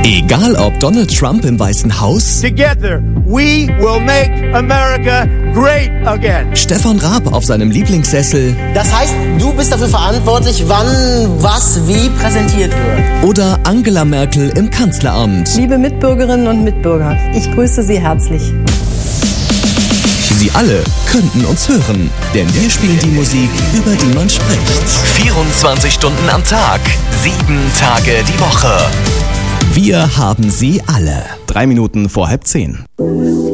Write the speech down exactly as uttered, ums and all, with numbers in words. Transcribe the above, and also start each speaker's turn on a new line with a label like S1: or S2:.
S1: Egal ob Donald Trump im Weißen Haus,
S2: Together we will make America great again.
S1: Stefan Raab auf seinem Lieblingssessel
S3: Das heißt, du bist dafür verantwortlich, wann, was, wie präsentiert wird.
S1: oder Angela Merkel im Kanzleramt.
S4: Liebe Mitbürgerinnen und Mitbürger, ich grüße Sie herzlich.
S1: Sie alle könnten uns hören, denn wir spielen die Musik, über die man spricht.
S5: vierundzwanzig Stunden am Tag, sieben Tage die Woche.
S1: Wir haben sie alle.
S6: Drei Minuten vor halb zehn.